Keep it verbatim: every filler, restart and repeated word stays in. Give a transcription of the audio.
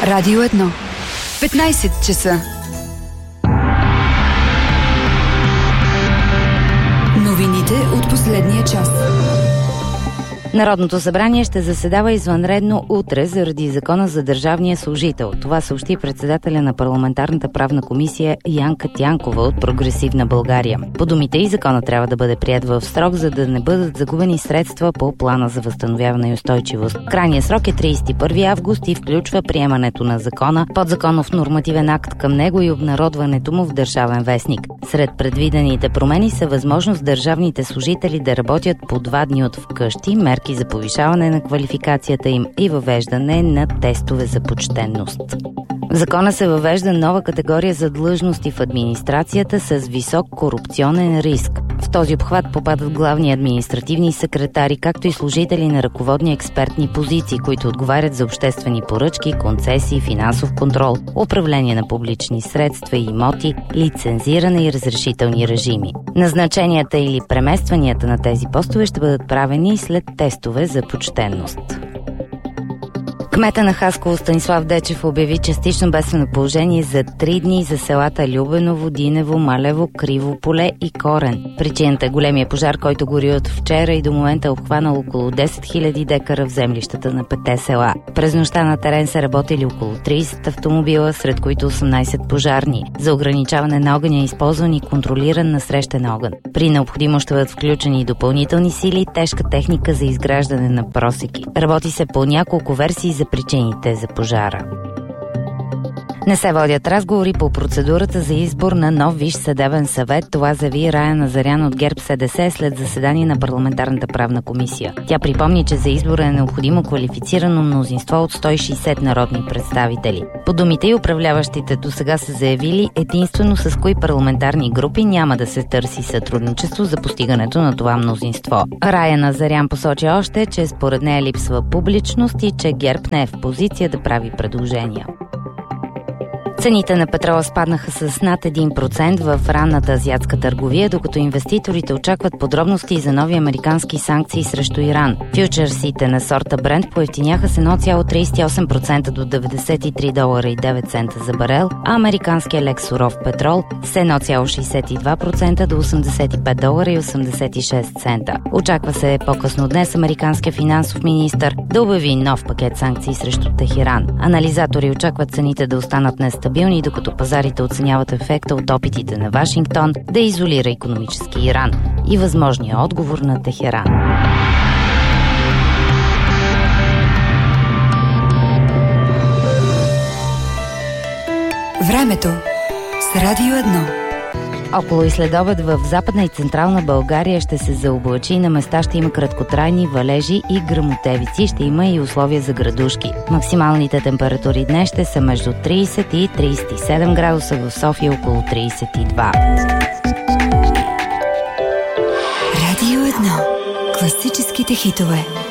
Радио едно. петнайсет часа. Новините от последния час. Народното събрание ще заседава извънредно утре заради закона за държавния служител. Това съобщи председателя на парламентарната правна комисия Янка Тянкова от Прогресивна България. По думите й, закона трябва да бъде приет в срок, за да не бъдат загубени средства по плана за възстановяване и устойчивост. Крайният срок е трийсет и първи август и включва приемането на закона, подзаконов нормативен акт към него и обнародването му в Държавен вестник. Сред предвидените промени са възможност държавните служители да работят по два дни от вкъщи, мерки за повишаване на квалификацията им и въвеждане на тестове за почтенност. В закона се въвежда нова категория за длъжности в администрацията с висок корупционен риск. В този обхват попадат главни административни секретари, както и служители на ръководни експертни позиции, които отговарят за обществени поръчки, концесии, финансов контрол, управление на публични средства и имоти, лицензиране и разрешителни режими. Назначенията или преместванията на тези постове ще бъдат правени след тестове за почтенност. Кмета на Хасково Станислав Дечев обяви частично бедствено положение за три дни за селата Любеново, Динево, Малево, Криво поле и Корен. Причината е големия пожар, който гори от вчера и до момента е обхванал около десет хиляди декара в землищата на петте села. През нощта на терен са работили около трийсет автомобила, сред които осемнайсет пожарни. За ограничаване на огъня е използван и контролиран насрещен огън. При необходимост ще бъдат включени и допълнителни сили и тежка техника за изграждане на просеки. Работи се по няколко версии за причините за пожара. Не се водят разговори по процедурата за избор на нов Висш съдебен съвет. Това заяви Рая Назарян от ГЕРБ СДС след заседание на парламентарната правна комисия. Тя припомни, че за избора е необходимо квалифицирано мнозинство от сто и шейсет народни представители. По думите и управляващите досега са заявили единствено с кои парламентарни групи няма да се търси сътрудничество за постигането на това мнозинство. Рая Назарян посочи още, че според нея липсва публичност и че ГЕРБ не е в позиция да прави предложения. Цените на петрола спаднаха с над един процент в ранната азиатска търговия, докато инвеститорите очакват подробности за нови американски санкции срещу Иран. Фючерсите на сорта Брент поевтиняха с едно цяло трийсет и осем процента до деветдесет и три долара и девет цента за барел, а американският лек суров петрол с едно цяло шейсет и два процента до осемдесет и пет долара и осемдесет и шест цента. Очаква се по-късно днес американският финансов министър да обяви нов пакет санкции срещу Техеран. Анализатори очакват цените да останат нестабилни, докато пазарите оценяват ефекта от опитите на Вашингтон да изолира икономически Иран и възможния отговор на Техеран. Времето с Радио едно. Около и следобед в Западна и Централна България ще се заоблачи, на места ще има краткотрайни валежи и гръмотевици, ще има и условия за градушки. Максималните температури днес ще са между трийсет и трийсет и седем градуса, в София около трийсет и два. Радио едно. Класическите хитове.